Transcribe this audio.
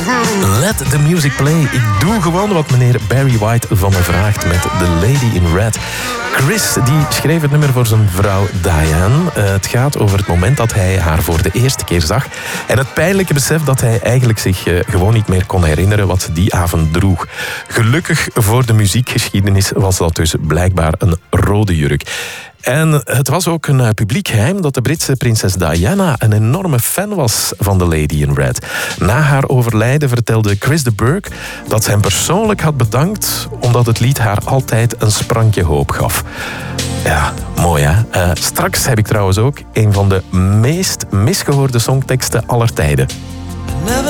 Let the music play. Ik doe gewoon wat meneer Barry White van me vraagt met The Lady in Red. Chris die schreef het nummer voor zijn vrouw Diane. Het gaat over het moment dat hij haar voor de eerste keer zag. En het pijnlijke besef dat hij eigenlijk zich gewoon niet meer kon herinneren wat die avond droeg. Gelukkig voor de muziekgeschiedenis was dat dus blijkbaar een rode jurk. En het was ook een publiek geheim dat de Britse prinses Diana een enorme fan was van The Lady in Red. Na haar overlijden vertelde Chris de Burgh dat ze hem persoonlijk had bedankt omdat het lied haar altijd een sprankje hoop gaf. Ja, mooi hè? Straks heb ik trouwens ook een van de meest misgehoorde songteksten aller tijden.